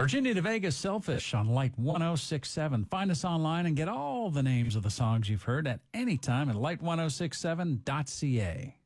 Virginia to Vegas, Selfish on Light 1067. Find us online and get all the names of the songs you've heard at any time at light1067.ca.